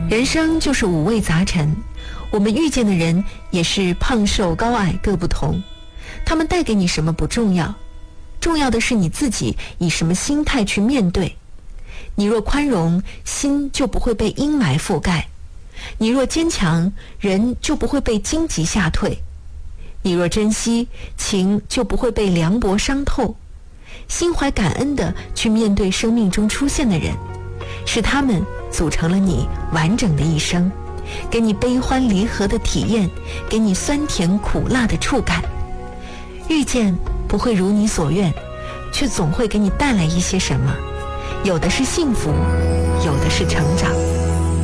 人生就是五味杂陈，我们遇见的人也是胖瘦高矮各不同，他们带给你什么不重要，重要的是你自己以什么心态去面对。你若宽容，心就不会被阴霾覆盖；你若坚强，人就不会被荆棘吓退；你若珍惜，情就不会被凉薄伤透。心怀感恩地去面对生命中出现的人，是他们组成了你完整的一生，给你悲欢离合的体验，给你酸甜苦辣的触感。遇见不会如你所愿，却总会给你带来一些什么，有的是幸福，有的是成长。